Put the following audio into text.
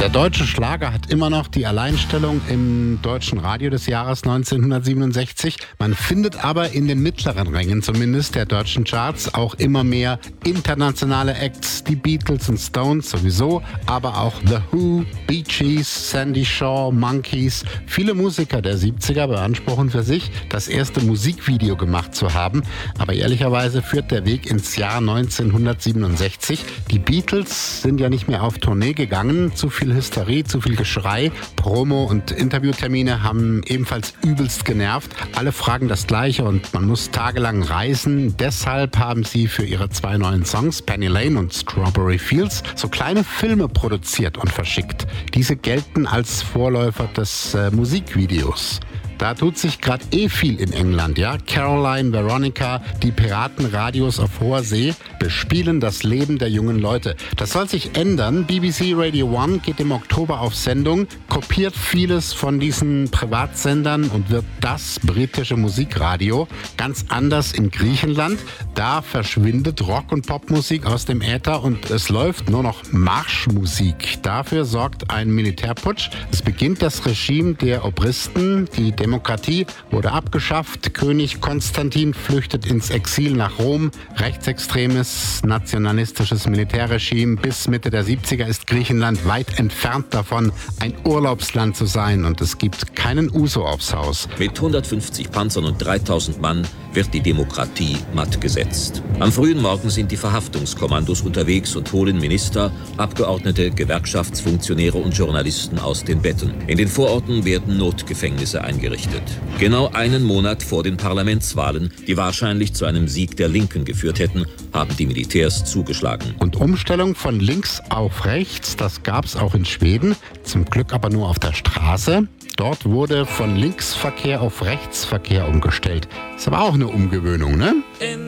Der deutsche Schlager hat immer noch die Alleinstellung im deutschen Radio des Jahres 1967. Man findet aber in den mittleren Rängen zumindest der deutschen Charts auch immer mehr internationale Acts, die Beatles und Stones sowieso, aber auch The Who, Bee Gees, Sandy Shaw, Monkees. Viele Musiker der 70er beanspruchen für sich, das erste Musikvideo gemacht zu haben. Aber ehrlicherweise führt der Weg ins Jahr 1967. Die Beatles sind ja nicht mehr auf Tournee gegangen. Zu viel Hysterie, zu viel Geschrei. Promo- und Interviewtermine haben ebenfalls übelst genervt. Alle fragen das Gleiche und man muss tagelang reisen. Deshalb haben sie für ihre 2 neuen Songs, Penny Lane und Strawberry Fields, so kleine Filme produziert und verschickt. Diese gelten als Vorläufer des Musikvideos. Da tut sich gerade viel in England, ja. Caroline, Veronica, die Piratenradios auf hoher See bespielen das Leben der jungen Leute. Das soll sich ändern. BBC Radio 1 geht im Oktober auf Sendung, kopiert vieles von diesen Privatsendern und wird das britische Musikradio. Ganz anders in Griechenland. Da verschwindet Rock- und Popmusik aus dem Äther und es läuft nur noch Marschmusik. Dafür sorgt ein Militärputsch. Es beginnt das Regime der Obristen. Die Demokratie wurde abgeschafft. König Konstantin flüchtet ins Exil nach Rom. Rechtsextremes, nationalistisches Militärregime. Bis Mitte der 70er ist Griechenland weit entfernt davon, ein Urlaubsland zu sein. Und es gibt keinen Uso aufs Haus. Mit 150 Panzern und 3000 Mann wird die Demokratie matt gesetzt. Am frühen Morgen sind die Verhaftungskommandos unterwegs und holen Minister, Abgeordnete, Gewerkschaftsfunktionäre und Journalisten aus den Betten. In den Vororten werden Notgefängnisse eingerichtet. Genau einen Monat vor den Parlamentswahlen, die wahrscheinlich zu einem Sieg der Linken geführt hätten, haben die Militärs zugeschlagen. Und Umstellung von links auf rechts, das gab es auch in Schweden, zum Glück aber nur auf der Straße. Dort wurde von Linksverkehr auf Rechtsverkehr umgestellt. Ist aber auch eine Umgewöhnung, ne?